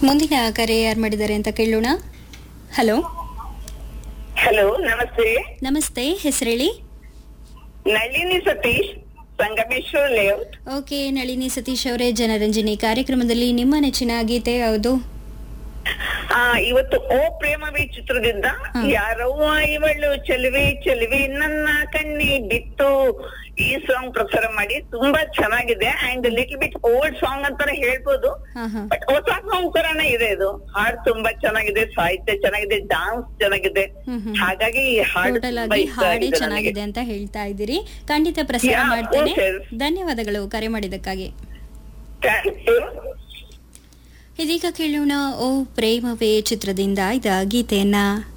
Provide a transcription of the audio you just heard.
ಮುಂದಿನ ಕರೆ ಯಾರು ಮಾಡಿದ್ದಾರೆ ಅಂತ ಕೇಳೋಣ. ಹಲೋ ಹಲೋ, ನಮಸ್ತೆ. ನಮಸ್ತೆ, ಹೆಸರೇಳಿ. ನಳಿನಿ ಸತೀಶ್, ಸಂಗಮೇಶ್ವರ್ ಲೇಔಟ್. ಓಕೆ, ನಳಿನಿ ಸತೀಶ್ ಅವರೇ, ಜನರಂಜನಿ ಕಾರ್ಯಕ್ರಮದಲ್ಲಿ ನಿಮ್ಮ ನೆಚ್ಚಿನ ಗೀತೆ ಯಾವುದು? ಇವತ್ತು ಓ ಪ್ರೇಮವೇ ಚಿತ್ರದಿಂದ ಯಾರವ್ವ ಇವಳು ಚೆಲುವೆ ಚೆಲುವೆ ನನ್ನ ಕಣ್ಣಿ ಬಿತ್ತು ಈ ಸಾಂಗ್ ಪ್ರಸಾರ ಮಾಡಿ. ತುಂಬಾ ಚೆನ್ನಾಗಿದೆ and little bit old song ಅಂತಾನೆ ಹೇಳ್ಬೋದು, ಬಟ್ ಹೊಸ ಸಾಂಗ್ ತರಾನೇ ಇದೆ ಇದು. ಹಾಡು ತುಂಬಾ ಚೆನ್ನಾಗಿದೆ, ಸಾಹಿತ್ಯ ಚೆನ್ನಾಗಿದೆ, ಡಾನ್ಸ್ ಚೆನ್ನಾಗಿದೆ. ಹಾಗಾಗಿ ಈ ಹಾಡು ಟೋಟಲ್ ತುಂಬಾ ಆಗಿ ಇಷ್ಟ ಹಾಡೇ ಆಗಿದೆ ನನಗೆ. ಚೆನ್ನಾಗಿದೆ ಅಂತ ಹೇಳ್ತಾ ಇದ್ದೀರಿ. ಖಂಡಿತ ಪ್ರಸಾರ Yeah, ಮಾಡ್ತೇನೆ. okay. ಧನ್ಯವಾದಗಳು ಕರೆ ಮಾಡಿದ್ದಕ್ಕಾಗಿ. Thank you. ಇದೀಗ ಕೇಳೋಣ ಓ ಪ್ರೇಮವೇ ಚಿತ್ರದಿಂದ ಇದ ಗೀತೆಯನ್ನ.